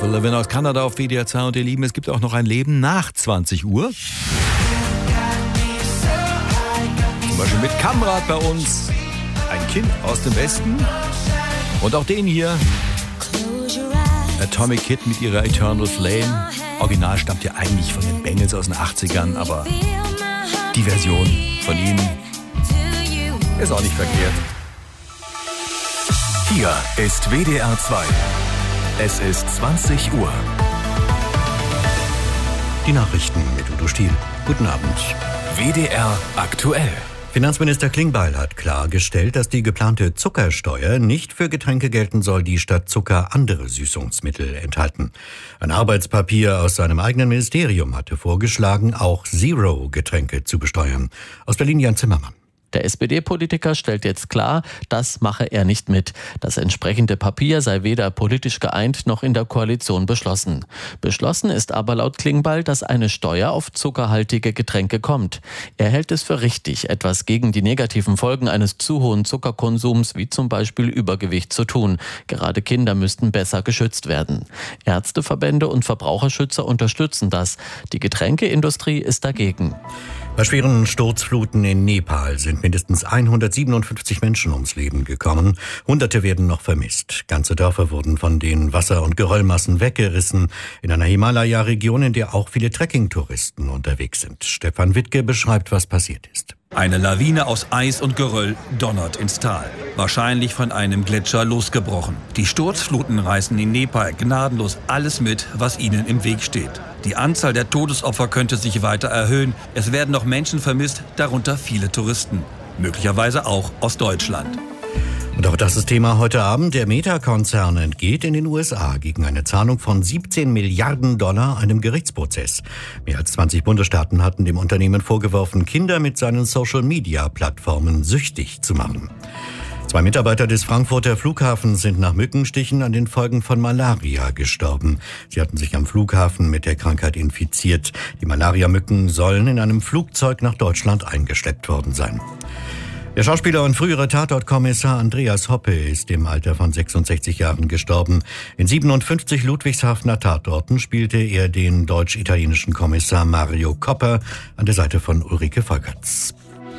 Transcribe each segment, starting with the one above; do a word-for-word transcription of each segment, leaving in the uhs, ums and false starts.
Avril Lavigne aus Kanada auf W D R zwei und ihr Lieben, es gibt auch noch ein Leben nach zwanzig Uhr. Zum Beispiel mit Kamrat bei uns, ein Kind aus dem Westen. Und auch den hier, Atomic Kid mit ihrer Eternal Flame. Original stammt ja eigentlich von den Bengals aus den achtzigern, aber die Version von ihnen ist auch nicht verkehrt. Hier ist W D R zwei. Es ist zwanzig Uhr. Die Nachrichten mit Udo Stiel. Guten Abend. W D R aktuell. Finanzminister Klingbeil hat klargestellt, dass die geplante Zuckersteuer nicht für Getränke gelten soll, die statt Zucker andere Süßungsmittel enthalten. Ein Arbeitspapier aus seinem eigenen Ministerium hatte vorgeschlagen, auch Zero-Getränke zu besteuern. Aus Berlin Jan Zimmermann. Der S P D-Politiker stellt jetzt klar, das mache er nicht mit. Das entsprechende Papier sei weder politisch geeint noch in der Koalition beschlossen. Beschlossen ist aber laut Klingbeil, dass eine Steuer auf zuckerhaltige Getränke kommt. Er hält es für richtig, etwas gegen die negativen Folgen eines zu hohen Zuckerkonsums, wie zum Beispiel Übergewicht, zu tun. Gerade Kinder müssten besser geschützt werden. Ärzteverbände und Verbraucherschützer unterstützen das. Die Getränkeindustrie ist dagegen. Bei schweren Sturzfluten in Nepal sind mindestens hundertsiebenundfünfzig Menschen ums Leben gekommen. Hunderte werden noch vermisst. Ganze Dörfer wurden von den Wasser- und Geröllmassen weggerissen. In einer Himalaya-Region, in der auch viele Trekkingtouristen unterwegs sind. Stefan Wittke beschreibt, was passiert ist. Eine Lawine aus Eis und Geröll donnert ins Tal. Wahrscheinlich von einem Gletscher losgebrochen. Die Sturzfluten reißen in Nepal gnadenlos alles mit, was ihnen im Weg steht. Die Anzahl der Todesopfer könnte sich weiter erhöhen. Es werden noch Menschen vermisst, darunter viele Touristen. Möglicherweise auch aus Deutschland. Und auch das ist Thema heute Abend. Der Meta-Konzern entgeht in den U S A gegen eine Zahlung von siebzehn Milliarden Dollar einem Gerichtsprozess. Mehr als zwanzig Bundesstaaten hatten dem Unternehmen vorgeworfen, Kinder mit seinen Social-Media-Plattformen süchtig zu machen. Zwei Mitarbeiter des Frankfurter Flughafens sind nach Mückenstichen an den Folgen von Malaria gestorben. Sie hatten sich am Flughafen mit der Krankheit infiziert. Die Malariamücken sollen in einem Flugzeug nach Deutschland eingeschleppt worden sein. Der Schauspieler und frühere Tatortkommissar Andreas Hoppe ist im Alter von sechsundsechzig Jahren gestorben. In siebenundfünfzig Ludwigshafener Tatorten spielte er den deutsch-italienischen Kommissar Mario Copper an der Seite von Ulrike Volkerts.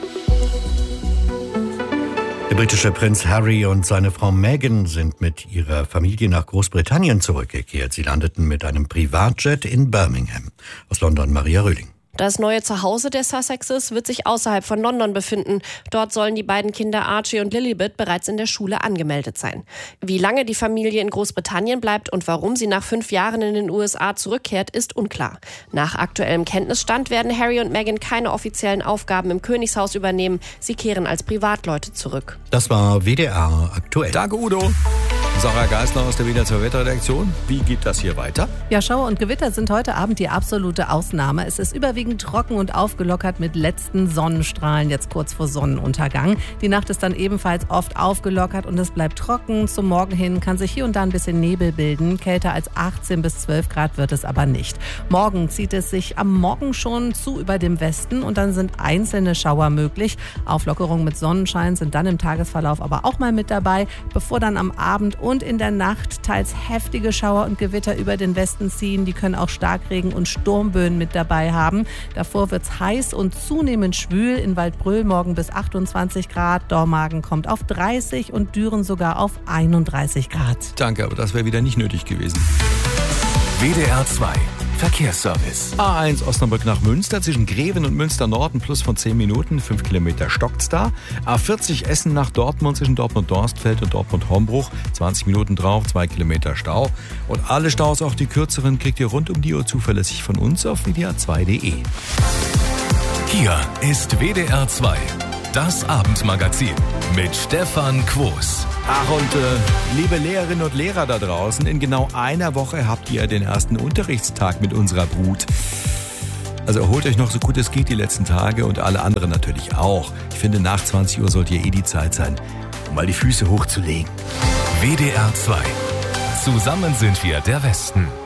Der britische Prinz Harry und seine Frau Meghan sind mit ihrer Familie nach Großbritannien zurückgekehrt. Sie landeten mit einem Privatjet in Birmingham. Aus London Maria Röhling. Das neue Zuhause der Sussexes wird sich außerhalb von London befinden. Dort sollen die beiden Kinder Archie und Lilibet bereits in der Schule angemeldet sein. Wie lange die Familie in Großbritannien bleibt und warum sie nach fünf Jahren in den U S A zurückkehrt, ist unklar. Nach aktuellem Kenntnisstand werden Harry und Meghan keine offiziellen Aufgaben im Königshaus übernehmen. Sie kehren als Privatleute zurück. Das war W D R aktuell. Danke, Udo. Sarah Geisler aus der W D R zwei Wetterredaktion. Wie geht das hier weiter? Ja, Schauer und Gewitter sind heute Abend die absolute Ausnahme. Es ist überwiegend trocken und aufgelockert mit letzten Sonnenstrahlen jetzt kurz vor Sonnenuntergang. Die Nacht ist dann ebenfalls oft aufgelockert und es bleibt trocken. Zum Morgen hin kann sich hier und da ein bisschen Nebel bilden. Kälter als achtzehn bis zwölf Grad wird es aber nicht. Morgen zieht es sich am Morgen schon zu über dem Westen und dann sind einzelne Schauer möglich. Auflockerungen mit Sonnenschein sind dann im Tagesverlauf aber auch mal mit dabei, bevor dann am Abend und in der Nacht teils heftige Schauer und Gewitter über den Westen ziehen. Die können auch Starkregen und Sturmböen mit dabei haben. Davor wird es heiß und zunehmend schwül. In Waldbröl morgen bis achtundzwanzig Grad. Dormagen kommt auf dreißig und Düren sogar auf einunddreißig Grad. Danke, aber das wäre wieder nicht nötig gewesen. W D R zwei Verkehrsservice. A eins Osnabrück nach Münster zwischen Greven und Münster Norden plus von zehn Minuten, fünf Kilometer stockt's da. A vierzig Essen nach Dortmund zwischen Dortmund-Dorstfeld und Dortmund-Hombruch, zwanzig Minuten drauf, zwei Kilometer Stau. Und alle Staus, auch die kürzeren, kriegt ihr rund um die Uhr zuverlässig von uns auf W D R zwei Punkt D E. Hier ist W D R zwei, das Abendmagazin mit Stefan Quos. Ach und äh, liebe Lehrerinnen und Lehrer da draußen, in genau einer Woche habt ihr den ersten Unterrichtstag mit unserer Brut. Also erholt euch noch so gut es geht die letzten Tage und alle anderen natürlich auch. Ich finde, nach zwanzig Uhr sollte ja eh die Zeit sein, um mal die Füße hochzulegen. W D R zwei. Zusammen sind wir der Westen.